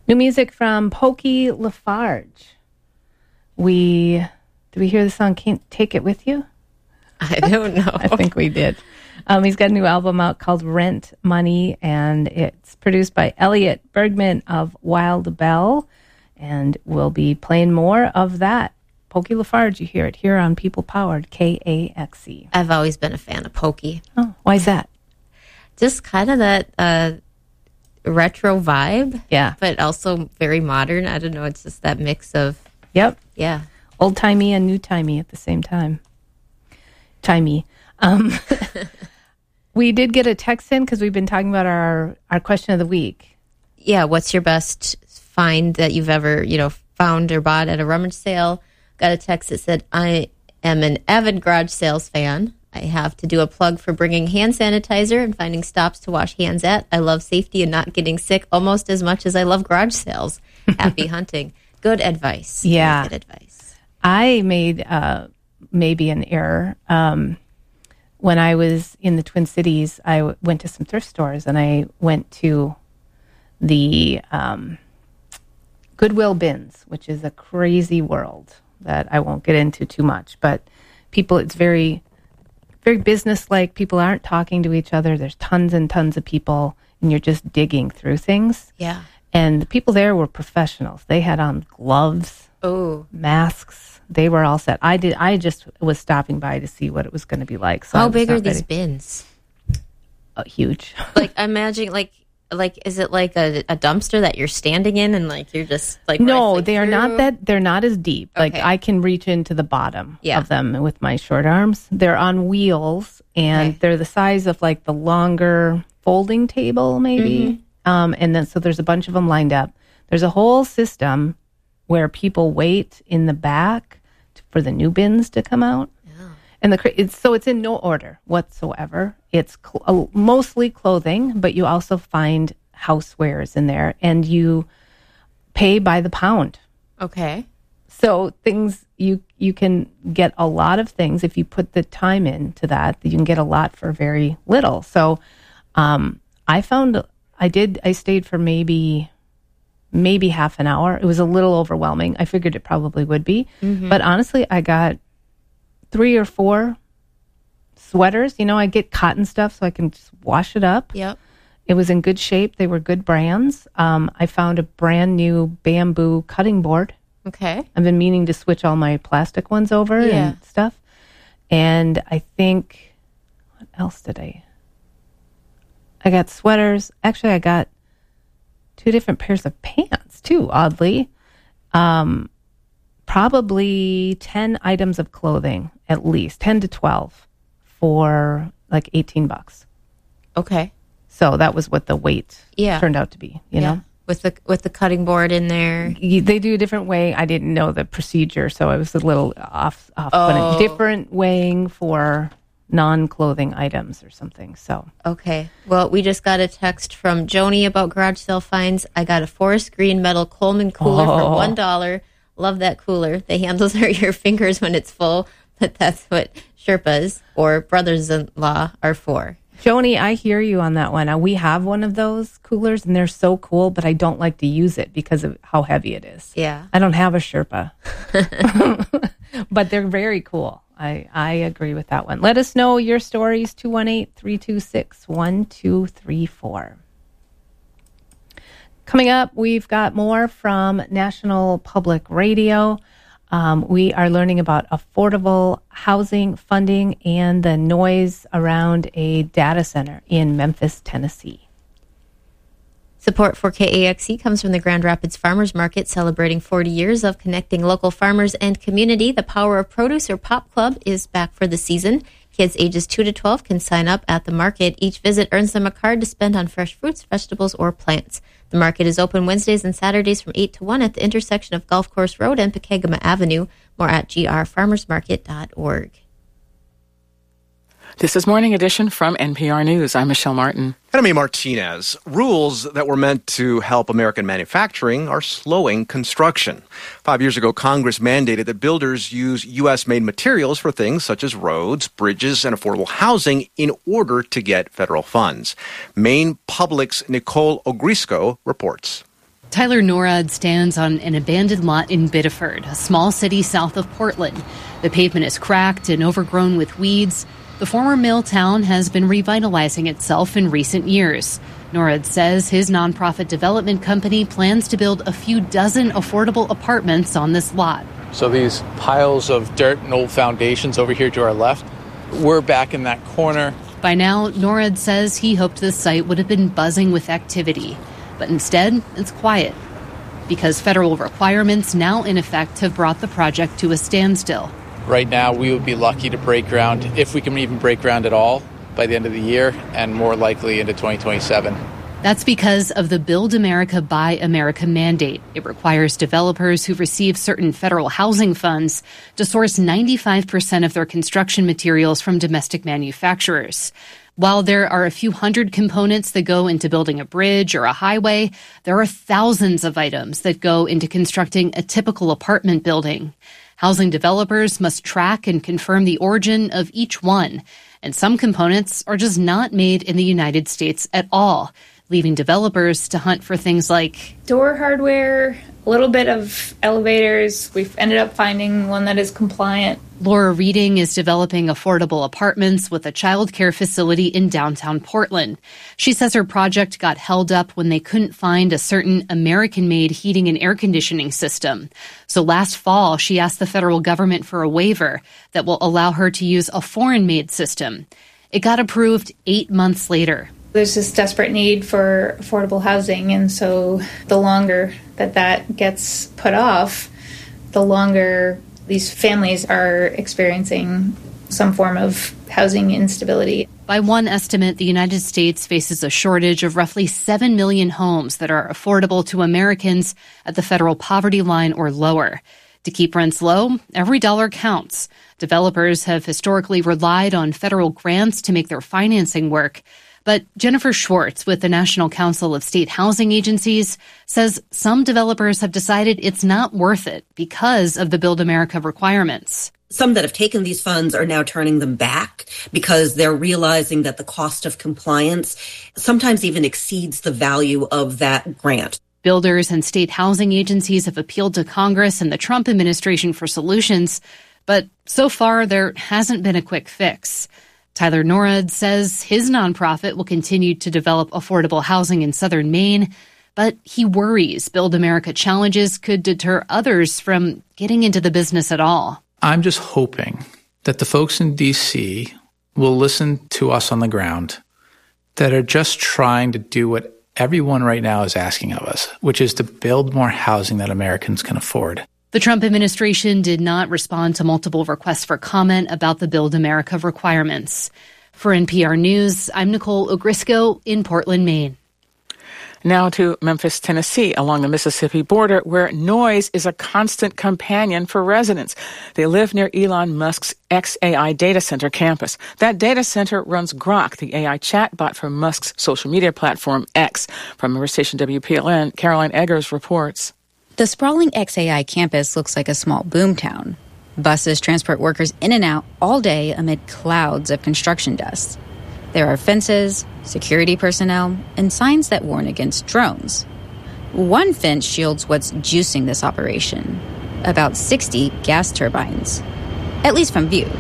New music from Pokey Lafarge. Did we hear the song Can't Take It With You? I don't know. I think we did. He's got a new album out called Rent Money, and it's produced by Elliot Bergman of Wild Bell, and we'll be playing more of that. Pokey Lafarge, you hear it here on People Powered, KAXE. I've always been a fan of Pokey. Oh, why is that? Just kind of that retro vibe. Yeah. But also very modern. I don't know. It's just that mix of... Yep. Yeah. Old-timey and new-timey at the same time. Timey. We did get a text in because we've been talking about our question of the week. Yeah. What's your best find that you've ever, found or bought at a rummage sale? Got a text that said, I am an avid garage sales fan. I have to do a plug for bringing hand sanitizer and finding stops to wash hands at. I love safety and not getting sick almost as much as I love garage sales. Happy hunting. Good advice. Yeah. Good advice. I made maybe an error. When I was in the Twin Cities, I went to some thrift stores, and I went to the Goodwill bins, which is a crazy world that I won't get into too much. But people, it's very, very business-like. People aren't talking to each other. There's tons and tons of people, and you're just digging through things. Yeah. And the people there were professionals. They had on gloves, masks. They were all set. I just was stopping by to see what it was going to be like. So how big are these bins? Huge. Like, imagine, like, is it like a dumpster that you're standing in and like you're just like no, they are not that. They're not as deep. Okay. Like I can reach into the bottom of them with my short arms. They're on wheels, and they're the size of like the longer folding table, maybe. And then so there's a bunch of them lined up. There's a whole system where people wait in the back for the new bins to come out. And it's in no order whatsoever. It's mostly clothing, but you also find housewares in there, and you pay by the pound. Okay. So things you can get a lot of things if you put the time into that. You can get a lot for very little. So I stayed for maybe half an hour. It was a little overwhelming. I figured it probably would be, but honestly, I got 3 or 4 sweaters. I get cotton stuff so I can just wash it up. Yep. It was in good shape. They were good brands. I found a brand new bamboo cutting board. Okay. I've been meaning to switch all my plastic ones over and stuff. And I think, what else did I got sweaters. Actually, I got 2 different pairs of pants too, oddly. Probably 10 items of clothing, at least 10 to 12 for like $18. Okay. So that was what the weight turned out to be, you know? With the cutting board in there. They do a different way. I didn't know the procedure, so I was a little off. But a different weighing for non-clothing items or something. So okay. Well, we just got a text from Joni about garage sale finds. I got a forest green metal Coleman cooler for $1. Love that cooler. The handles are your fingers when it's full, but that's what Sherpas or brothers-in-law are for. Joni, I hear you on that one. We have one of those coolers, and they're so cool, but I don't like to use it because of how heavy it is. Yeah. I don't have a Sherpa. But they're very cool. I agree with that one. Let us know your stories, 218-326-1234. Coming up, we've got more from National Public Radio. We are learning about affordable housing funding and the noise around a data center in Memphis, Tennessee. Support for KAXE comes from the Grand Rapids Farmers Market, celebrating 40 years of connecting local farmers and community. The Power of Produce, or POP Club, is back for the season. Kids ages 2 to 12 can sign up at the market. Each visit earns them a card to spend on fresh fruits, vegetables, or plants. The market is open Wednesdays and Saturdays from 8 to 1 at the intersection of Golf Course Road and Pekegama Avenue. More at grfarmersmarket.org. This is Morning Edition from NPR News. I'm Michelle Martin. And I'm A. Martinez. Rules that were meant to help American manufacturing are slowing construction. 5 years ago, Congress mandated that builders use U.S.-made materials for things such as roads, bridges, and affordable housing in order to get federal funds. Maine Public's Nicole Ogrisco reports. Tyler Norrod stands on an abandoned lot in Biddeford, a small city south of Portland. The pavement is cracked and overgrown with weeds. The former mill town has been revitalizing itself in recent years. Norrod says his nonprofit development company plans to build a few dozen affordable apartments on this lot. So these piles of dirt and old foundations over here to our left, we're back in that corner. By now, Norrod says he hoped the site would have been buzzing with activity. But instead, it's quiet because federal requirements now in effect have brought the project to a standstill. Right now, we would be lucky to break ground, if we can even break ground at all, by the end of the year, and more likely into 2027. That's because of the Build America, Buy America mandate. It requires developers who receive certain federal housing funds to source 95% of their construction materials from domestic manufacturers. While there are a few hundred components that go into building a bridge or a highway, there are thousands of items that go into constructing a typical apartment building. Housing developers must track and confirm the origin of each one, and some components are just not made in the United States at all, leaving developers to hunt for things like door hardware, a little bit of elevators. We've ended up finding one that is compliant. Laura Reading is developing affordable apartments with a childcare facility in downtown Portland. She says her project got held up when they couldn't find a certain American-made heating and air conditioning system. So last fall, she asked the federal government for a waiver that will allow her to use a foreign-made system. It got approved 8 months later. There's this desperate need for affordable housing, and so the longer that gets put off, the longer these families are experiencing some form of housing instability. By one estimate, the United States faces a shortage of roughly 7 million homes that are affordable to Americans at the federal poverty line or lower. To keep rents low, every dollar counts. Developers have historically relied on federal grants to make their financing work. But Jennifer Schwartz with the National Council of State Housing Agencies says some developers have decided it's not worth it because of the Build America requirements. Some that have taken these funds are now turning them back because they're realizing that the cost of compliance sometimes even exceeds the value of that grant. Builders and state housing agencies have appealed to Congress and the Trump administration for solutions, but so far there hasn't been a quick fix. Tyler Norrod says his nonprofit will continue to develop affordable housing in southern Maine, but he worries Build America challenges could deter others from getting into the business at all. I'm just hoping that the folks in D.C. will listen to us on the ground that are just trying to do what everyone right now is asking of us, which is to build more housing that Americans can afford. The Trump administration did not respond to multiple requests for comment about the Build America requirements. For NPR News, I'm Nicole Ogrisco in Portland, Maine. Now to Memphis, Tennessee, along the Mississippi border, where noise is a constant companion for residents. They live near Elon Musk's xAI data center campus. That data center runs Grok, the AI chatbot for Musk's social media platform X. From our station WPLN, Caroline Eggers reports. The sprawling xAI campus looks like a small boomtown. Buses transport workers in and out all day amid clouds of construction dust. There are fences, security personnel, and signs that warn against drones. One fence shields what's juicing this operation, about 60 gas turbines, at least from view.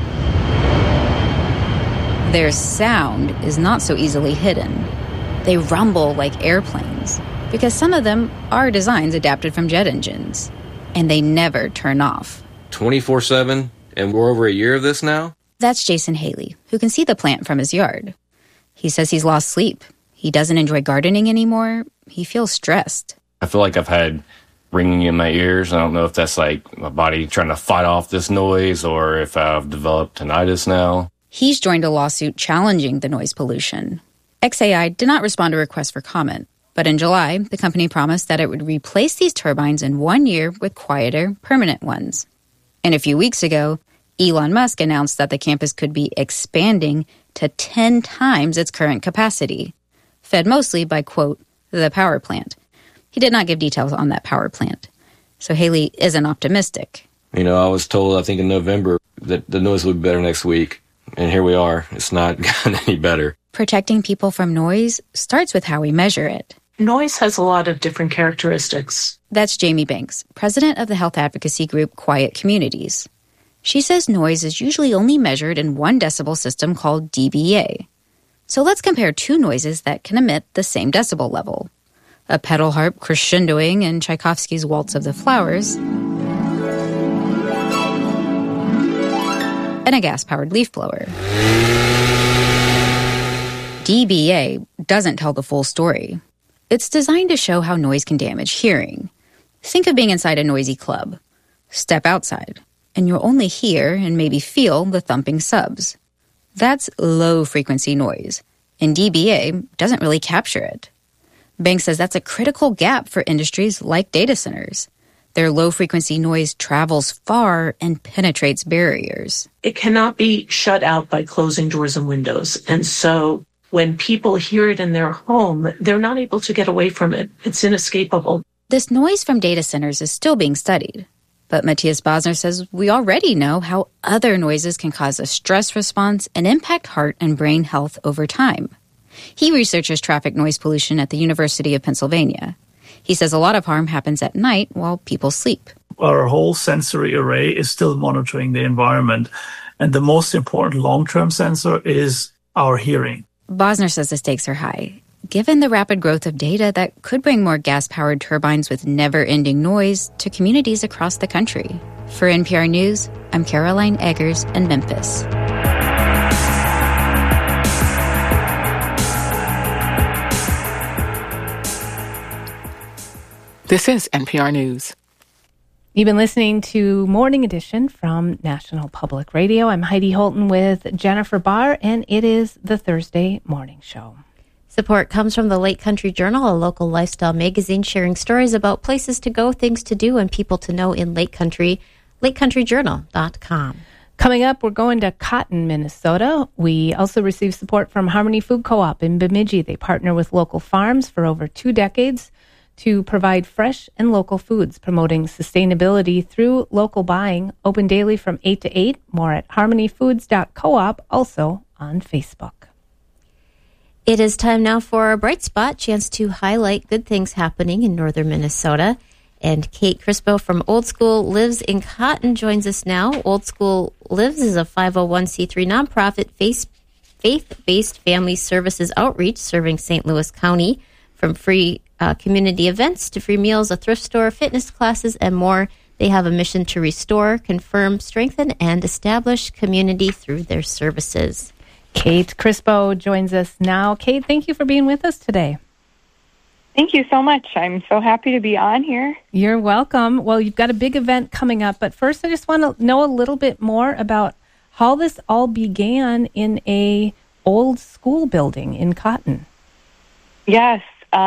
Their sound is not so easily hidden. They rumble like airplanes, because some of them are designs adapted from jet engines, and they never turn off. 24/7, and we're over a year of this now? That's Jason Haley, who can see the plant from his yard. He says he's lost sleep. He doesn't enjoy gardening anymore. He feels stressed. I feel like I've had ringing in my ears. I don't know if that's like my body trying to fight off this noise or if I've developed tinnitus now. He's joined a lawsuit challenging the noise pollution. xAI did not respond to requests for comment. But in July, the company promised that it would replace these turbines in 1 year with quieter, permanent ones. And a few weeks ago, Elon Musk announced that the campus could be expanding to 10 times its current capacity, fed mostly by, quote, the power plant. He did not give details on that power plant. So Haley isn't optimistic. You know, I was told, I think in November, that the noise would be better next week. And here we are. It's not gotten any better. Protecting people from noise starts with how we measure it. Noise has a lot of different characteristics. That's Jamie Banks, president of the health advocacy group Quiet Communities. She says noise is usually only measured in 1 decibel system called dBA. So let's compare 2 noises that can emit the same decibel level. A pedal harp crescendoing in Tchaikovsky's Waltz of the Flowers, and a gas-powered leaf blower. dBA doesn't tell the full story. It's designed to show how noise can damage hearing. Think of being inside a noisy club. Step outside, and you'll only hear and maybe feel the thumping subs. That's low-frequency noise, and dBA doesn't really capture it. Banks says that's a critical gap for industries like data centers. Their low-frequency noise travels far and penetrates barriers. It cannot be shut out by closing doors and windows. And so when people hear it in their home, they're not able to get away from it. It's inescapable. This noise from data centers is still being studied. But Matthias Bosner says we already know how other noises can cause a stress response and impact heart and brain health over time. He researches traffic noise pollution at the University of Pennsylvania. He says a lot of harm happens at night while people sleep. Our whole sensory array is still monitoring the environment. And the most important long-term sensor is our hearing. Bosner says the stakes are high, given the rapid growth of data that could bring more gas-powered turbines with never-ending noise to communities across the country. For NPR News, I'm Caroline Eggers in Memphis. This is NPR News. You've been listening to Morning Edition from National Public Radio. I'm Heidi Holton with Jennifer Barr, and it is the Thursday Morning Show. Support comes from the Lake Country Journal, a local lifestyle magazine sharing stories about places to go, things to do, and people to know in Lake Country, lakecountryjournal.com. Coming up, we're going to Cotton, Minnesota. We also receive support from Harmony Food Co-op in Bemidji. They partner with local farms for over 2 decades to provide fresh and local foods, promoting sustainability through local buying. Open daily from 8 to 8. More at harmonyfoods.coop, also on Facebook. It is time now for our Bright Spot, chance to highlight good things happening in northern Minnesota. And Kate Crispo from Old School Lives in Cotton joins us now. Old School Lives is a 501c3 nonprofit faith-based family services outreach serving St. Louis County. From free community events to free meals, a thrift store, fitness classes, and more, they have a mission to restore, confirm, strengthen, and establish community through their services. Kate Crispo joins us now. Kate, thank you for being with us today. Thank you so much. I'm so happy to be on here. You're welcome. Well, you've got a big event coming up, but first I just want to know a little bit more about how this all began in a old school building in Cotton. Yes.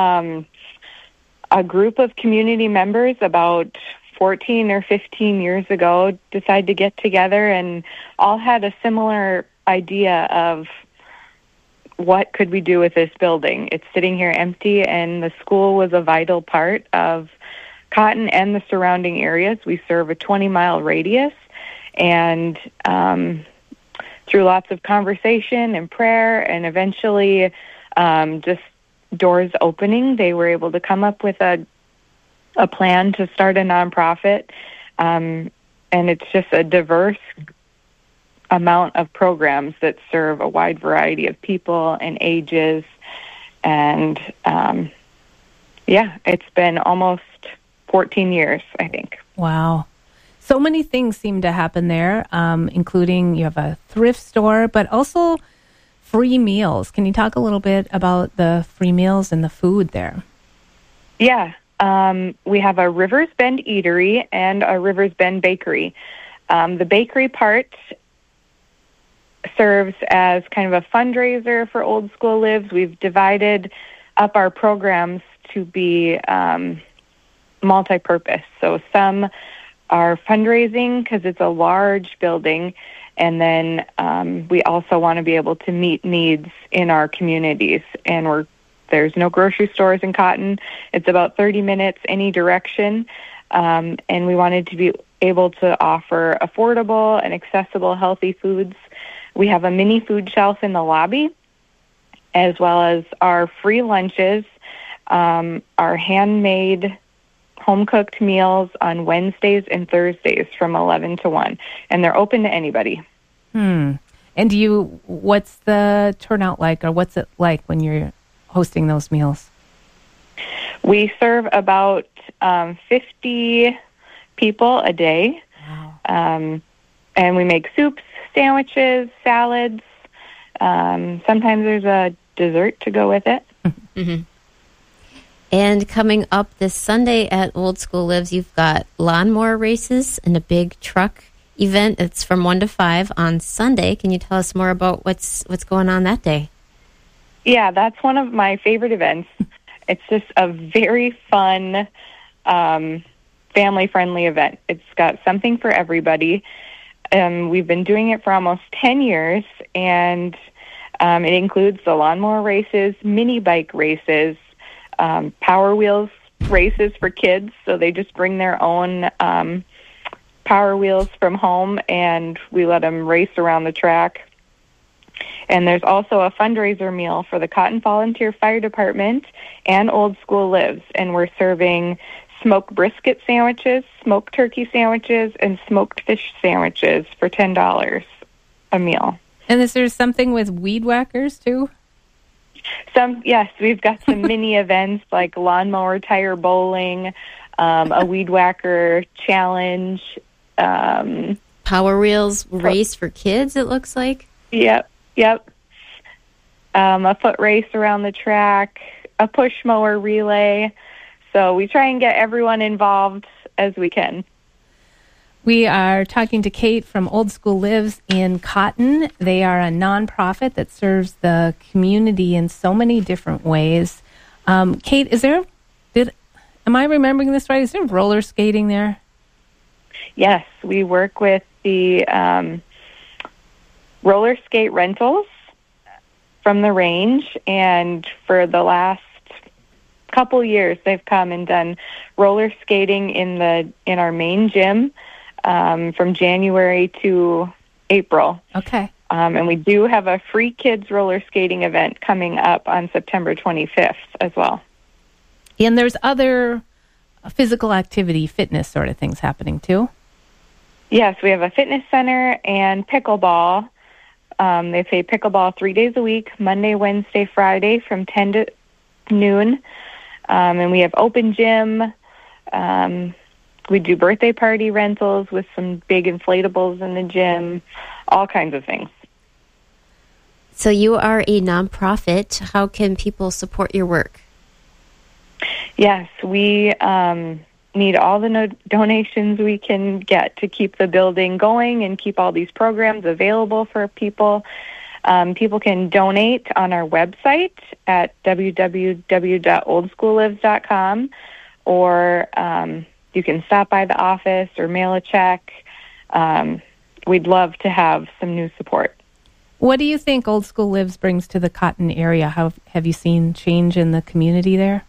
A group of community members about 14 or 15 years ago decided to get together and all had a similar idea of what could we do with this building. It's sitting here empty, and the school was a vital part of Cotton and the surrounding areas. We serve a 20-mile radius, and through lots of conversation and prayer and eventually just doors opening, they were able to come up with a plan to start a nonprofit. And it's just a diverse amount of programs that serve a wide variety of people and ages. And it's been almost 14 years, I think. Wow. So many things seem to happen there, including you have a thrift store, but also free meals. Can you talk a little bit about the free meals and the food there? Yeah. We have a Rivers Bend Eatery and a Rivers Bend Bakery. The bakery part serves as kind of a fundraiser for Old School Lives. We've divided up our programs to be multi-purpose. So some are fundraising because it's a large building, and then we also want to be able to meet needs in our communities. And there's no grocery stores in Cotton. It's about 30 minutes any direction. And we wanted to be able to offer affordable and accessible healthy foods. We have a mini food shelf in the lobby, as well as our free lunches are handmade, home-cooked meals on Wednesdays and Thursdays from 11 to 1, and they're open to anybody. And what's the turnout like, or what's it like when you're hosting those meals? We serve about 50 people a day. Wow. And we make soups, sandwiches, salads. Sometimes there's a dessert to go with it. Mm-hmm. And coming up this Sunday at Old School Lives, you've got lawnmower races and a big truck event. It's from 1 to 5 on Sunday. Can you tell us more about what's going on that day? Yeah, that's one of my favorite events. It's just a very fun, family-friendly event. It's got something for everybody. We've been doing it for almost 10 years, and it includes the lawnmower races, mini bike races, Power Wheels races for kids. So they just bring their own Power Wheels from home, and we let them race around the track. And there's also a fundraiser meal for the Cotton Volunteer Fire Department and Old School Lives, and we're serving smoked brisket sandwiches, smoked turkey sandwiches, and smoked fish sandwiches for $10 a meal. And is there something with weed whackers, too? Yes, we've got some mini events like lawnmower tire bowling, a weed whacker challenge. Power Wheels race for kids, it looks like. Yep. A foot race around the track, a push mower relay. So we try and get everyone involved as we can. We are talking to Kate from Old School Lives in Cotton. They are a nonprofit that serves the community in so many different ways. Kate, am I remembering this right? Is there roller skating there? Yes, we work with the roller skate rentals from the range, and for the last couple years they've come and done roller skating in our main gym from January to April. Okay. And we do have a free kids roller skating event coming up on September 25th as well. And there's other physical activity, fitness sort of things happening too? Yes, we have a fitness center and pickleball. They play pickleball 3 days a week, Monday, Wednesday, Friday from 10 to noon. And we have open gym. We do birthday party rentals with some big inflatables in the gym, all kinds of things. So you are a nonprofit. How can people support your work? Yes, we need all the donations we can get to keep the building going and keep all these programs available for people. People can donate on our website at www.oldschoollives.com, or you can stop by the office or mail a check. We'd love to have some new support. What do you think Old School Lives brings to the Cotton area? How have you seen change in the community there?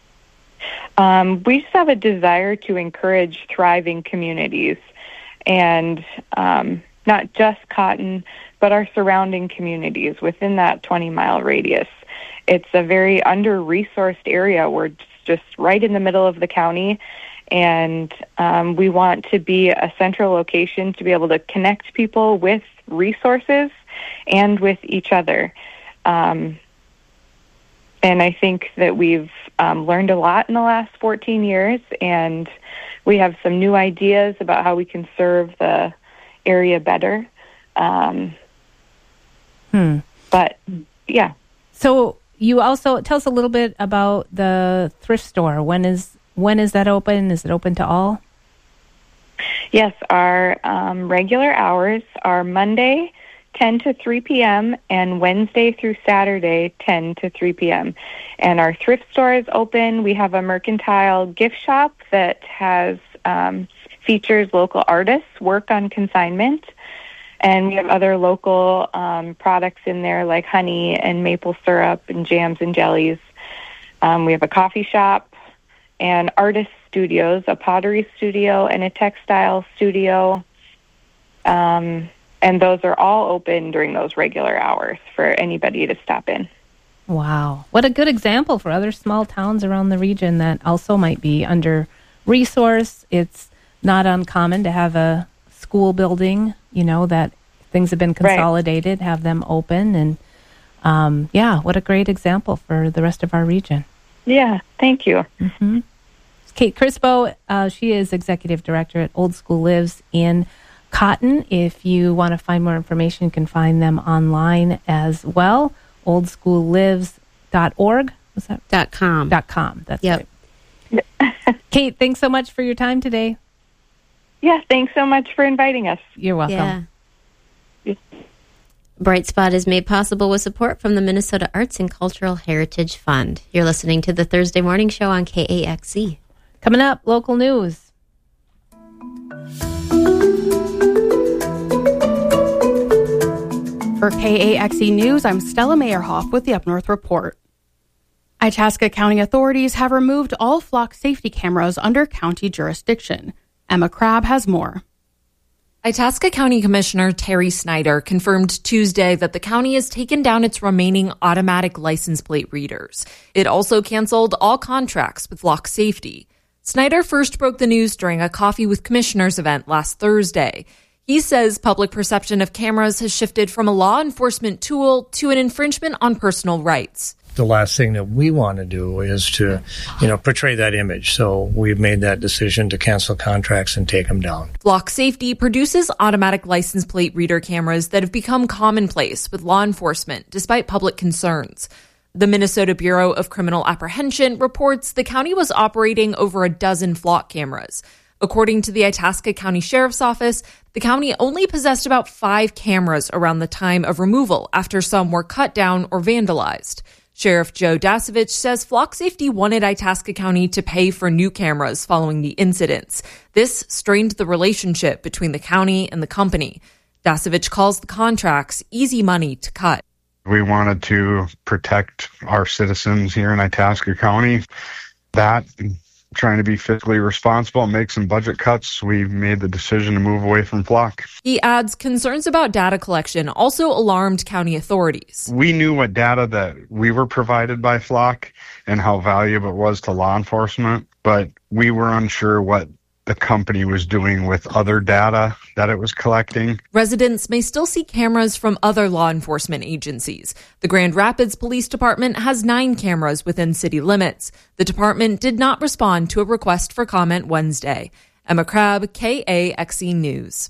We just have a desire to encourage thriving communities, and not just Cotton, but our surrounding communities within that 20-mile radius. It's a very under-resourced area. We're just right in the middle of the county, and we want to be a central location to be able to connect people with resources and with each other. And I think that we've learned a lot in the last 14 years, and we have some new ideas about how we can serve the area better. But, yeah. So you also tell us a little bit about the thrift store. When is that open? Is it open to all? Yes, our regular hours are Monday 10 to 3 p.m. and Wednesday through Saturday 10 to 3 p.m. And our thrift store is open. We have a mercantile gift shop that has features local artists' work on consignment. And we have other local products in there like honey and maple syrup and jams and jellies. We have a coffee shop and artist studios, a pottery studio and a textile studio. And those are all open during those regular hours for anybody to stop in. Wow. What a good example for other small towns around the region that also might be under-resourced. It's not uncommon to have a school building, that things have been consolidated, have them open. And, what a great example for the rest of our region. Yeah, thank you. Mm-hmm. Kate Crispo, she is Executive Director at Old School Lives in Cotton. If you want to find more information, you can find them online as well. oldschoollives.org. Was that? .com. .com. That's right. Kate, thanks so much for your time today. Yeah, thanks so much for inviting us. You're welcome. Yeah. Bright Spot is made possible with support from the Minnesota Arts and Cultural Heritage Fund. You're listening to the Thursday Morning Show on KAXE. Coming up, local news. For KAXE News, I'm Stella Mayerhoff with the Up North Report. Itasca County authorities have removed all flock safety cameras under county jurisdiction. Emma Crabb has more. Itasca County Commissioner Terry Snyder confirmed Tuesday that the county has taken down its remaining automatic license plate readers. It also canceled all contracts with flock safety. Snyder first broke the news during a Coffee with Commissioners event last Thursday. He says public perception of cameras has shifted from a law enforcement tool to an infringement on personal rights. The last thing that we want to do is to, portray that image. So we've made that decision to cancel contracts and take them down. Flock Safety produces automatic license plate reader cameras that have become commonplace with law enforcement, despite public concerns. The Minnesota Bureau of Criminal Apprehension reports the county was operating over a dozen flock cameras. According to the Itasca County Sheriff's Office, the county only possessed about 5 cameras around the time of removal after some were cut down or vandalized. Sheriff Joe Dasovich says Flock Safety wanted Itasca County to pay for new cameras following the incidents. This strained the relationship between the county and the company. Dasovich calls the contracts easy money to cut. We wanted to protect our citizens here in Itasca County. That, trying to be fiscally responsible and make some budget cuts, we made the decision to move away from Flock. He adds concerns about data collection also alarmed county authorities. We knew what data that we were provided by Flock and how valuable it was to law enforcement, but we were unsure what the company was doing with other data that it was collecting. Residents may still see cameras from other law enforcement agencies. The Grand Rapids Police Department has 9 cameras within city limits. The department did not respond to a request for comment Wednesday. Emma Crabb, KAXE News.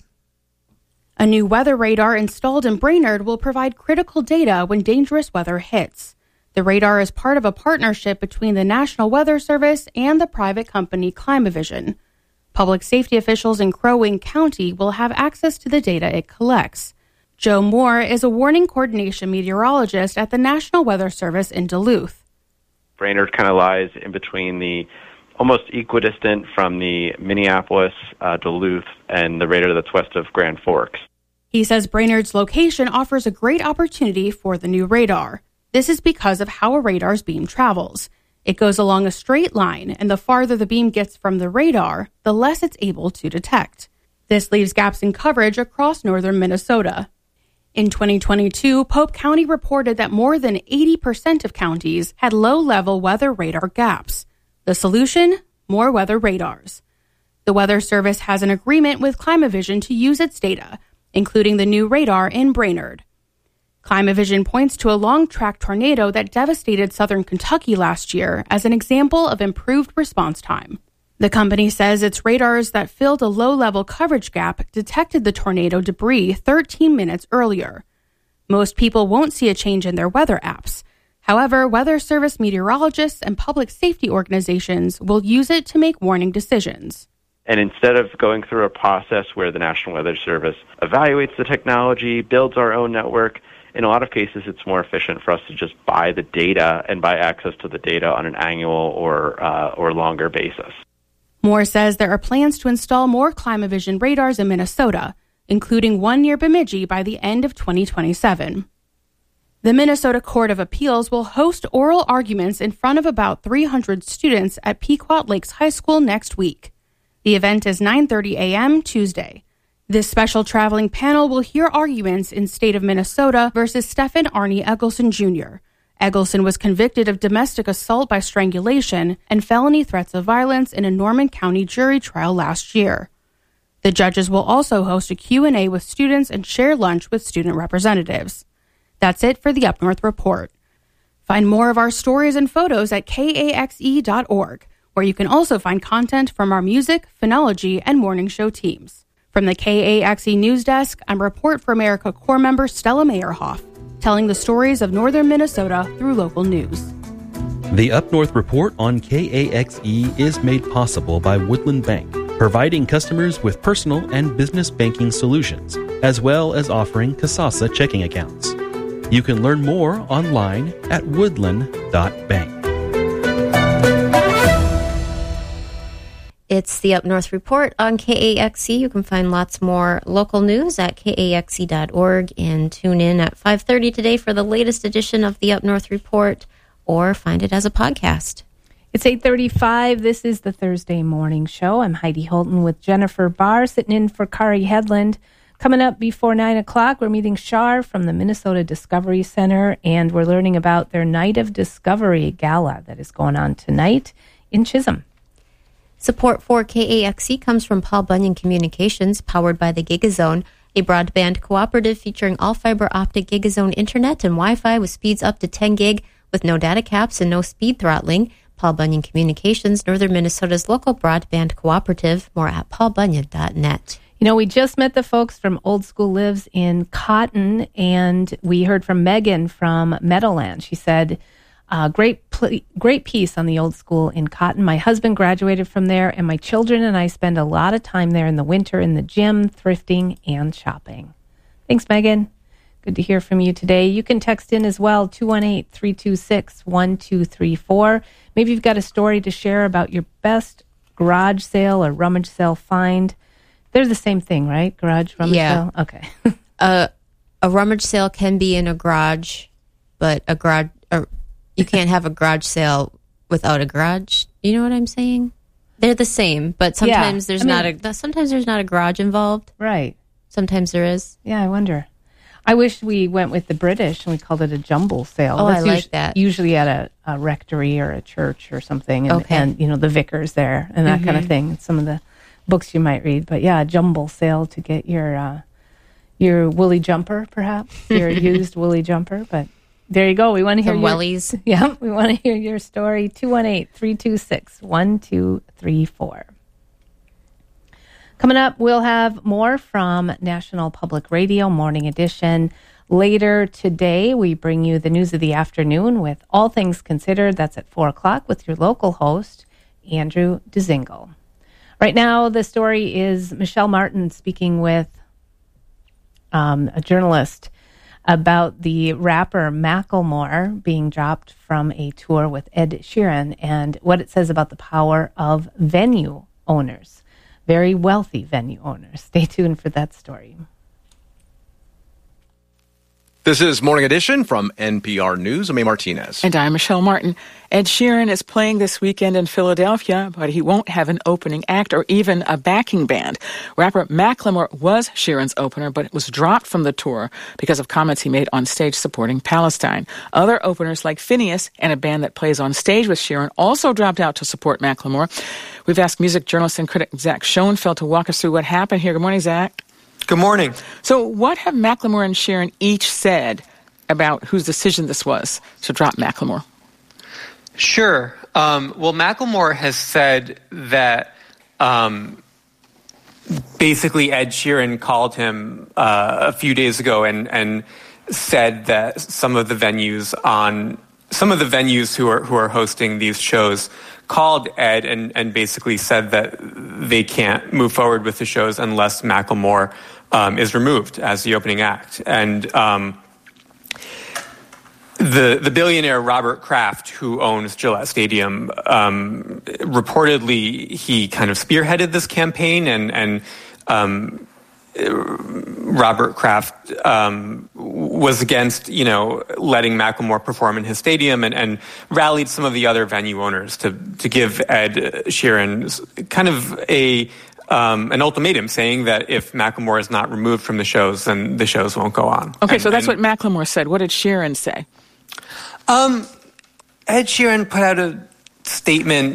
A new weather radar installed in Brainerd will provide critical data when dangerous weather hits. The radar is part of a partnership between the National Weather Service and the private company Climavision. Public safety officials in Crow Wing County will have access to the data it collects. Joe Moore is a warning coordination meteorologist at the National Weather Service in Duluth. Brainerd kind of lies in between the almost equidistant from the Minneapolis, Duluth, and the radar that's west of Grand Forks. He says Brainerd's location offers a great opportunity for the new radar. This is because of how a radar's beam travels. It goes along a straight line, and the farther the beam gets from the radar, the less it's able to detect. This leaves gaps in coverage across northern Minnesota. In 2022, Pope County reported that more than 80% of counties had low-level weather radar gaps. The solution? More weather radars. The Weather Service has an agreement with Climavision to use its data, including the new radar in Brainerd. Climavision points to a long-track tornado that devastated southern Kentucky last year as an example of improved response time. The company says its radars that filled a low-level coverage gap detected the tornado debris 13 minutes earlier. Most people won't see a change in their weather apps. However, Weather Service meteorologists and public safety organizations will use it to make warning decisions. And instead of going through a process where the National Weather Service evaluates the technology, builds our own network, in a lot of cases, it's more efficient for us to just buy the data and buy access to the data on an annual or longer basis. Moore says there are plans to install more Climavision radars in Minnesota, including one near Bemidji by the end of 2027. The Minnesota Court of Appeals will host oral arguments in front of about 300 students at Pequot Lakes High School next week. The event is 9:30 a.m. Tuesday. This special traveling panel will hear arguments in state of Minnesota versus Stephen Arnie Eggleston Jr. Eggleston was convicted of domestic assault by strangulation and felony threats of violence in a Norman County jury trial last year. The judges will also host a Q&A with students and share lunch with student representatives. That's it for the Up North Report. Find more of our stories and photos at kaxe.org, where you can also find content from our music, phonology, and morning show teams. From the KAXE News Desk, I'm Report for America Corps member Stella Meyerhoff, telling the stories of northern Minnesota through local news. The Up North Report on KAXE is made possible by Woodland Bank, providing customers with personal and business banking solutions, as well as offering Kasasa checking accounts. You can learn more online at woodland.bank. It's the Up North Report on KAXE. You can find lots more local news at kaxe.org and tune in at 5:30 today for the latest edition of the Up North Report, or find it as a podcast. It's 8:35. This is the Thursday morning show. I'm Heidi Holton with Jennifer Barr sitting in for Kari Headland. Coming up before 9 o'clock, we're meeting Shar from the Minnesota Discovery Center, and we're learning about their Night of Discovery Gala that is going on tonight in Chisholm. Support for KAXE comes from Paul Bunyan Communications, powered by the GigaZone, a broadband cooperative featuring all fiber optic GigaZone internet and Wi-Fi with speeds up to 10 gig with no data caps and no speed throttling. Paul Bunyan Communications, Northern Minnesota's local broadband cooperative. More at paulbunyan.net. You know, we just met the folks from Old School Lives in Cotton, and we heard from Megan from Meadowland. She said, great piece on the Old School in Cotton. My husband graduated from there, and my children and I spend a lot of time there in the winter in the gym, thrifting, and shopping. Thanks, Megan. Good to hear from you today. You can text in as well, 218-326-1234. Maybe you've got a story to share about your best garage sale or rummage sale find. They're the same thing, right? Garage, rummage sale? Okay. A rummage sale can be in a garage, but you can't have a garage sale without a garage. You know what I'm saying? They're the same, but sometimes there's not a garage involved. Right. Sometimes there is. Yeah, I wonder. I wish we went with the British and we called it a jumble sale. Oh, I like that. Usually at a rectory or a church or something, and you know, the vicar's there and that kind of thing. Some of the books you might read, but yeah, a jumble sale to get your woolly jumper, perhaps your used woolly jumper. But there you go. We want to hear wellies. Yeah, we want to hear your story. 218-326-1234. Coming up, we'll have more from National Public Radio Morning Edition. Later today, we bring you the news of the afternoon with All Things Considered. That's at 4 o'clock with your local host, Andrew DeZingle. Right now, the story is Michelle Martin speaking with a journalist about the rapper Macklemore being dropped from a tour with Ed Sheeran and what it says about the power of venue owners, very wealthy venue owners. Stay tuned for that story. This is Morning Edition from NPR News. I'm A. Martinez. And I'm Michelle Martin. Ed Sheeran is playing this weekend in Philadelphia, but he won't have an opening act or even a backing band. Rapper Macklemore was Sheeran's opener, but it was dropped from the tour because of comments he made on stage supporting Palestine. Other openers like Phineas and a band that plays on stage with Sheeran also dropped out to support Macklemore. We've asked music journalist and critic Zach Schoenfeld to walk us through what happened here. Good morning, Zach. Good morning. So what have Macklemore and Sheeran each said about whose decision this was to drop Macklemore? Sure. Well, Macklemore has said that basically Ed Sheeran called him a few days ago and said that some of the venues who are hosting these shows called Ed and basically said that they can't move forward with the shows unless Macklemore is removed as the opening act. And the billionaire Robert Kraft, who owns Gillette Stadium, reportedly he kind of spearheaded this campaign and Robert Kraft was against, letting Macklemore perform in his stadium and rallied some of the other venue owners to give Ed Sheeran kind of an ultimatum saying that if Macklemore is not removed from the shows, then the shows won't go on. Okay, so that's what Macklemore said. What did Sheeran say? Ed Sheeran put out a statement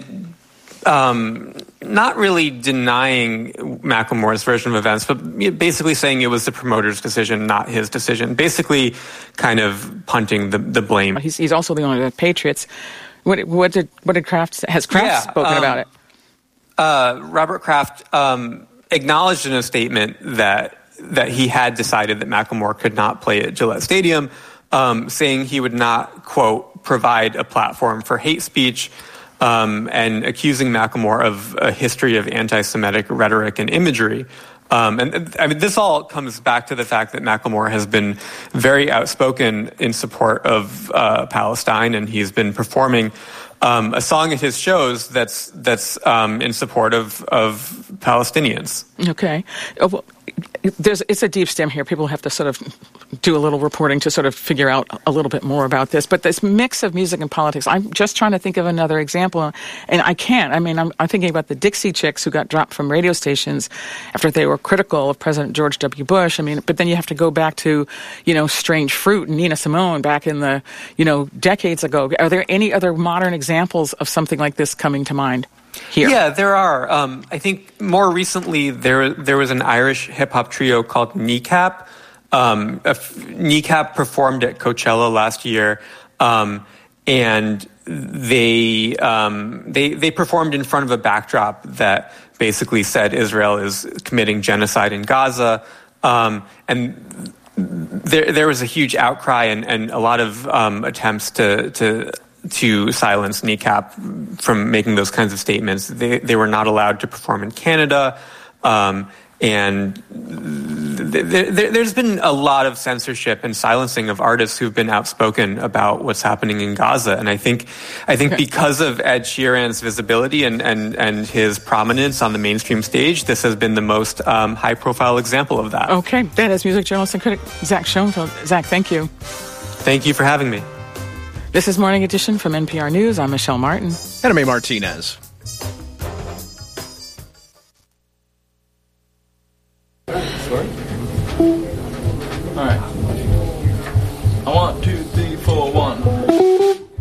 not really denying Macklemore's version of events, but basically saying it was the promoter's decision, not his decision. Basically kind of punting the blame. He's also the owner of the Patriots. What did Kraft, has Kraft spoken about it? Robert Kraft acknowledged in a statement that he had decided that Macklemore could not play at Gillette Stadium, saying he would not, quote, provide a platform for hate speech, and accusing Macklemore of a history of anti-Semitic rhetoric and imagery. And I mean, this all comes back to the fact that Macklemore has been very outspoken in support of Palestine, and he's been performing a song at his shows that's in support of Palestinians. Okay. Well, it's a deep stem here. People have to sort of do a little reporting to sort of figure out a little bit more about this. But this mix of music and politics, I'm just trying to think of another example, and I can't. I mean, I'm thinking about the Dixie Chicks who got dropped from radio stations after they were critical of President George W. Bush. I mean, but then you have to go back to, Strange Fruit and Nina Simone back in the, decades ago. Are there any other modern examples of something like this coming to mind here? Yeah, there are. I think more recently there was an Irish hip-hop trio called Kneecap. Kneecap performed at Coachella last year, and they performed in front of a backdrop that basically said Israel is committing genocide in Gaza, and there was a huge outcry and a lot of attempts to silence Kneecap from making those kinds of statements. They were not allowed to perform in Canada, and there's been a lot of censorship and silencing of artists who've been outspoken about what's happening in Gaza. And I think because of Ed Sheeran's visibility and his prominence on the mainstream stage, this has been the most high-profile example of that. Okay, that is music journalist and critic Zach Schoenfeld. Zach, thank you. Thank you for having me. This is Morning Edition from NPR News. I'm Michelle Martin. And I'm A. Martinez. All right. I want to